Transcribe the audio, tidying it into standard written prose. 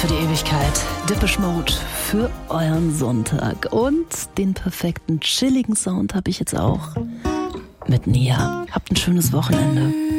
für die Ewigkeit. Depeche Mode für euren Sonntag. Und den perfekten, chilligen Sound habe ich jetzt auch mit Nia. Habt ein schönes Wochenende.